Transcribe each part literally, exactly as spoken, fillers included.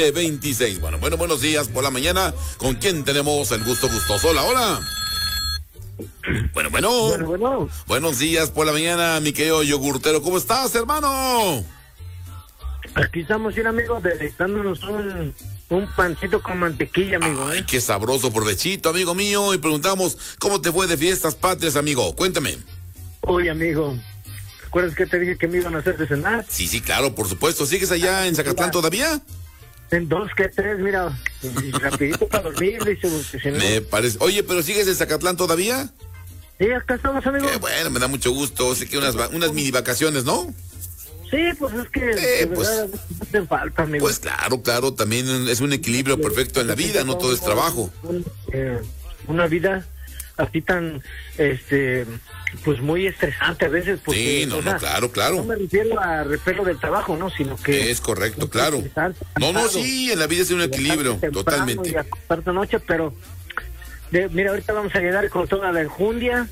veintiséis. Bueno, bueno, buenos días por la mañana. ¿Con quién tenemos el gusto gustoso? Hola, hola. Bueno, bueno. Bueno, bueno. Buenos días por la mañana, mi querido yogurtero. ¿Cómo estás, hermano? Aquí estamos, bien, amigo, deleitándonos un, un pancito con mantequilla, amigo. Ay, ¿eh? qué sabroso provechito, amigo mío. Y preguntamos, ¿cómo te fue de fiestas patrias, amigo? Cuéntame. Oye, amigo, ¿recuerdas que te dije que me iban a hacer de cenar? Sí, sí, claro, por supuesto. ¿Sigues allá en Zacatlán todavía? En dos que tres, mira, y rapidito para dormir, dice, porque si no... Me parece. Oye, ¿pero sigues en Zacatlán todavía? Sí, acá estamos, amigo. Qué bueno, me da mucho gusto. Sé que unas, va- unas mini vacaciones, ¿no? Sí, pues es que Eh, de pues- verdad no hacen falta, amigo. Pues claro, claro, también es un equilibrio perfecto en la vida, no todo es trabajo. Un- eh, una vida así tan, este, pues muy estresante a veces. Porque, Sí, no, o no, sea, claro, claro. No me refiero a repelo del trabajo, ¿no? Sino que... Es correcto, claro. estresante, No, no, cansado. sí, en la vida es un equilibrio, Levantarte temprano totalmente. Y acostarte noche, pero de- mira, ahorita vamos a llegar con toda la enjundia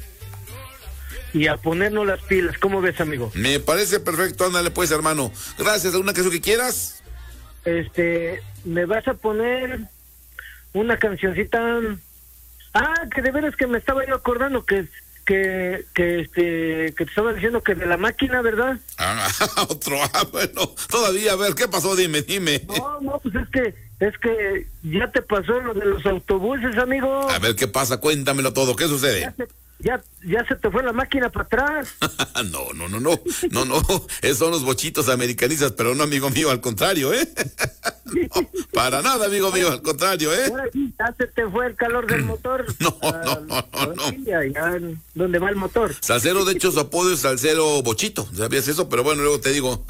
y a ponernos las pilas. ¿Cómo ves, amigo? Me parece perfecto, ándale pues, hermano. Gracias, ¿alguna canción que quieras? Este, me vas a poner una cancioncita. Ah, que de veras que me estaba yo acordando que que que este que te estaba diciendo que de la máquina, ¿verdad? Ah, otro, ah, bueno, todavía, a ver, ¿qué pasó? Dime, dime. No, no, pues es que es que ya te pasó lo de los autobuses, amigo. A ver, ¿qué pasa? Cuéntamelo todo, ¿qué Ya sucede? se, ya, ya se te fue la máquina para atrás. No, no, no, no, no, no, esos son los bochitos americanistas, pero no, amigo mío, al contrario, ¿eh? No, para nada, amigo mío, al contrario, ¿eh? Ahora sí, ya se te fue el calor del motor. No, Ah, no, no, no, no. ya, ya, ¿dónde va el motor? Salsero, de hecho, su apodo es Salsero Bochito, ¿sabías eso? Pero bueno, luego te digo.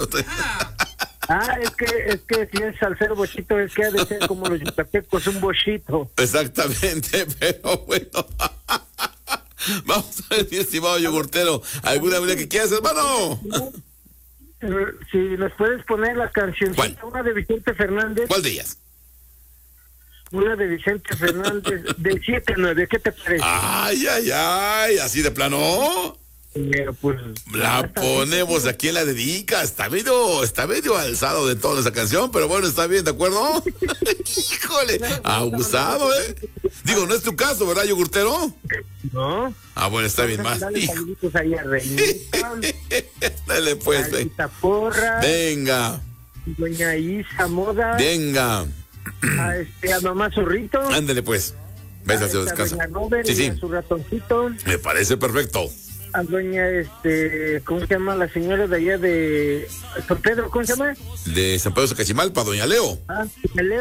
Ah, es que, es que si es salsero bochito, es que ha de ser como los yucatecos, un bochito. Exactamente, pero bueno. Vamos a ver, mi estimado yogurtero, ¿alguna manera que quieras, hermano? Eh, Si nos puedes poner la canción, ¿Cuál? una de Vicente Fernández, ¿Cuál de ellas? una de Vicente Fernández, del siete nueve, ¿qué te parece? Ay, ay, ay, así de plano. Pero pues... La ponemos aquí en la dedica. Está medio, está medio alzado de toda esa canción, pero bueno, está bien, ¿de acuerdo? Híjole, abusado, ¿eh? Digo, no es tu caso, ¿verdad, yogurtero? ¿No? Ah, bueno, está bien, más. Dale Hijo. saluditos ahí a Reinita, Dale pues, a ve. Rita Porra, Venga, doña Isa Moda, venga. a, este, a mamá Zorrito, Ándale pues. a Ves a esta descansa. doña Robert Sí, y sí. a su ratoncito, Me parece perfecto. a doña, este, ¿cómo se llama? La señora de allá de San Pedro, ¿cómo se llama? De San Pedro Sacachimalpa, doña Leo. Ah, Leo.